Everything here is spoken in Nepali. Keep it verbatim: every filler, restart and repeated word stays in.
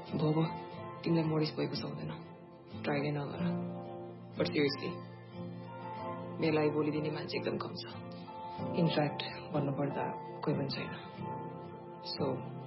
भो भो तिमीलाई मरिस भएको सक्दैन ट्राई नै नगर बट सिरियसली मेलाई बोलिदिने मान्छे एकदम कम छ इनफ्याक्ट भन्नुपर्दा कोही पनि छैन सो